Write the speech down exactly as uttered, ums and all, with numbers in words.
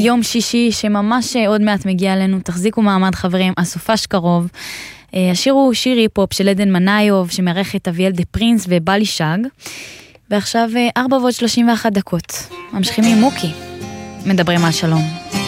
יום שישי שממש עוד מעט מגיע אלינו, תחזיקו מעמד חברים, הסופש קרוב. השיר הוא שיר היפ-הופ של עדן מנאיוב, שמערך את אביאל דה פרינס ובלי שג. ועכשיו ארבע ועוד שלושים ואחת דקות. ממשיכים עם מוקי. מדברים על שלום.